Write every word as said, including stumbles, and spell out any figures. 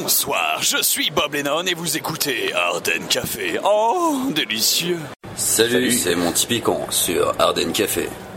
Bonsoir, je suis Bob Lennon et vous écoutez Ardennes Café. Oh, délicieux. Salut, Salut. C'est Monty Piquant sur Ardennes Café.